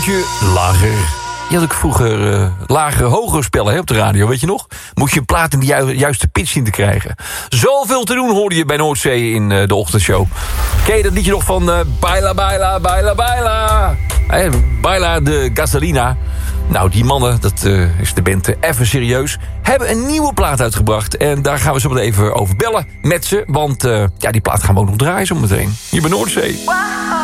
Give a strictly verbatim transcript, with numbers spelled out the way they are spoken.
lager. Je had ook vroeger uh, lagere, hogere spellen hè, op de radio, weet je nog? Moest je een plaat in de ju- juiste pitch zien te krijgen. Zoveel te doen hoorde je bij Noordzee in uh, de ochtendshow. Ken je dat liedje nog van uh, Baila, Baila, Baila, Baila? Hey, Baila de Gasolina. Nou, die mannen, dat uh, is de band uh, Even Serieus, hebben een nieuwe plaat uitgebracht. En daar gaan we zo meteen even over bellen met ze. Want uh, ja, die plaat gaan we ook nog draaien zo meteen. Hier bij Noordzee.